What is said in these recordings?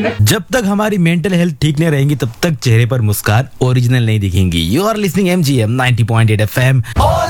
जब तक हमारी मेंटल हेल्थ ठीक नहीं रहेंगी तब तक चेहरे पर मुस्कान ओरिजिनल नहीं दिखेंगी। You are listening MGM 90.8 FM।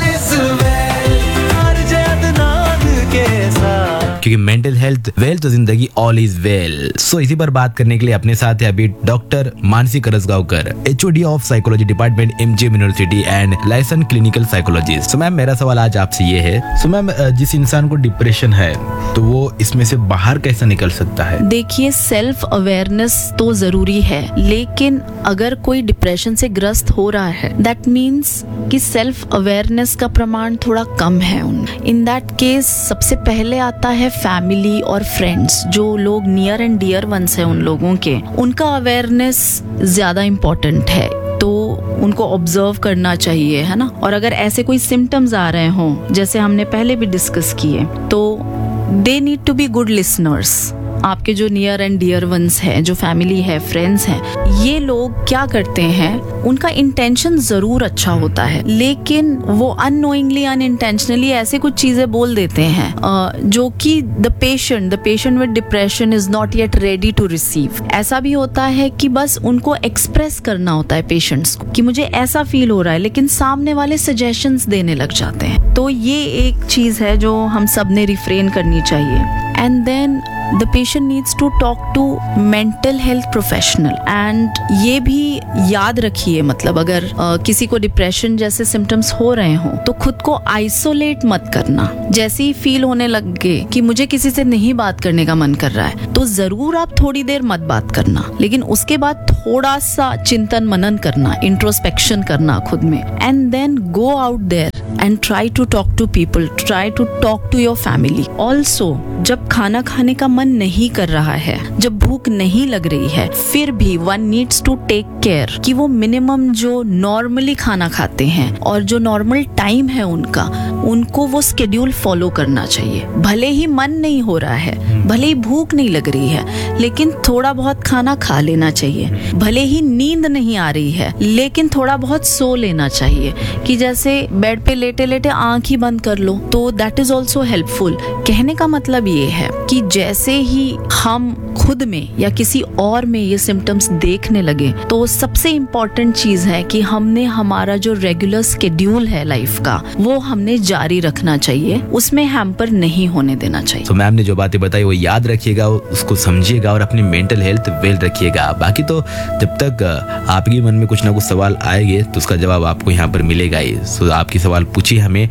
क्योंकि मेंटल हेल्थ वेल तो जिंदगी ऑल इज वेल। सो इसी पर बात करने के लिए अपने साथ है अभी doctor Mansi करसगांवकर, HOD of psychology department MGM university and licence clinical psychologist. So ma'am, मेरा सवाल आज आपसे ये है, सो मैम, जिस इंसान को डिप्रेशन है तो वो इसमें से बाहर कैसे निकल सकता है? देखिए, सेल्फ अवेयरनेस तो जरूरी है, लेकिन अगर कोई डिप्रेशन से ग्रस्त हो रहा है दैट मीन्स कि सेल्फ अवेयरनेस का प्रमाण थोड़ा कम है उनमें। इन दैट केस सबसे पहले आता है फैमिली और फ्रेंड्स, जो लोग नियर एंड डियर वंस है उन लोगों के, उनका अवेयरनेस ज्यादा इम्पोर्टेंट है। तो उनको ऑब्जर्व करना चाहिए, है ना। और अगर ऐसे कोई सिम्टम्स आ रहे हों, जैसे हमने पहले भी डिस्कस किए, तो they need to be good listeners. आपके जो नियर एंड डियर वंस है, जो फैमिली है, फ्रेंड्स हैं, ये लोग क्या करते हैं, उनका इंटेंशन जरूर अच्छा होता है, लेकिन वो अननोइंगली अनइंटेंशनली ऐसे कुछ चीजें बोल देते हैं जो कि the patient with depression is not yet ready to receive. ऐसा भी होता है कि बस उनको एक्सप्रेस करना होता है पेशेंट्स को कि मुझे ऐसा फील हो रहा है, लेकिन सामने वाले सजेशंस देने लग जाते हैं। तो ये एक चीज है जो हम सब ने रिफ्रेन करनी चाहिए। And then the patient needs to talk to mental health professional। and ये भी याद रखिए, मतलब अगर किसी को डिप्रेशन जैसे सिम्टम्स हो रहे हों तो खुद को आइसोलेट मत करना। जैसे ही फील होने लगे कि मुझे किसी से नहीं बात करने का मन कर रहा है, तो जरूर आप थोड़ी देर मत बात करना, लेकिन उसके बाद थोड़ा सा चिंतन मनन करना, इंट्रोस्पेक्शन करना खुद में, and then go out there and try to talk to people, try to talk to your family. Also जब खाना खाने का मन नहीं कर रहा है, जब भूख नहीं लग रही है, फिर भी one needs to take care कि वो मिनिमम जो नॉर्मली खाना खाते हैं और जो नॉर्मल टाइम है उनका, उनको वो स्केड्यूल फॉलो करना चाहिए। भले ही मन नहीं हो रहा है, भले ही भूख नहीं लग रही है, लेकिन थोड़ा बहुत खाना खा लेना चाहिए। भले ही नींद नहीं आ रही है, लेकिन थोड़ा बहुत सो लेना चाहिए, कि जैसे बेड पे लेटे लेटे आंख ही बंद कर लो, तो दैट इज ऑल्सो हेल्पफुल। कहने का मतलब ये है कि जैसे ही हम खुद में या किसी और में ये सिम्टम्स देखने लगे, तो सबसे इम्पोर्टेंट चीज है कि हमने हमारा जो रेगुलर स्केड्यूल है लाइफ का, वो हमने जारी रखना चाहिए, उसमें हैम्पर नहीं होने देना चाहिए। तो मैम ने जो बातें बताई वो याद रखिएगा, उसको समझिएगा और अपनी मेंटल हेल्थ वेल रखिएगा। बाकी तो जब तक आपके मन में कुछ ना कुछ सवाल आएंगे तो उसका जवाब आपको यहाँ पर मिलेगा ही। सो आपकी सवाल पूछिए हमें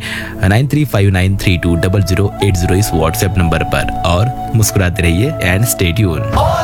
9359320080 इस व्हाट्सएप नंबर पर, और मुस्कुराते रहिए एंड स्टे ट्यून्ड।